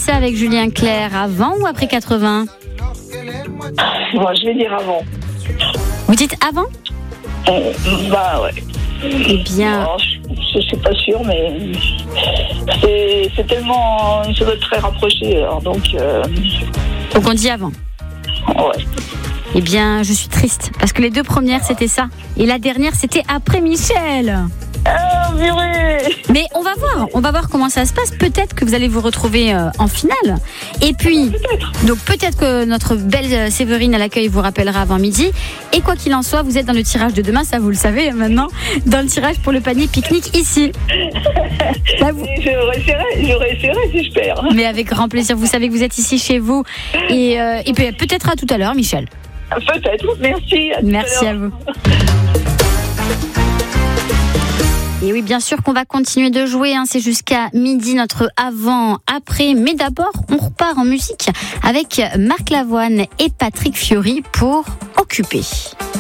ça avec Julien Clerc, avant ou après 80? Moi, je vais dire avant. Vous dites avant? Bah ouais. Eh bien, Alors, je suis pas sûre, mais c'est tellement, ça doit être très rapproché. Alors donc on dit avant. ouais. Eh bien, je suis triste, parce que les 2 premières, c'était ça. Et la dernière, c'était après Michel. Ah, purée. Mais on va voir comment ça se passe. Peut-être que vous allez vous retrouver en finale. Et puis, peut-être que notre belle Séverine à l'accueil vous rappellera avant midi. Et quoi qu'il en soit, vous êtes dans le tirage de demain, ça vous le savez maintenant, dans le tirage pour le panier pique-nique ici. Là, J'aurais essayé si je perds. Mais avec grand plaisir, vous savez que vous êtes ici chez vous. Et peut-être à tout à l'heure, Michel. Peut-être, merci. Merci à vous. Et oui, bien sûr qu'on va continuer de jouer, c'est jusqu'à midi notre avant-après. Mais d'abord, on repart en musique avec Marc Lavoine et Patrick Fiori pour Occupé.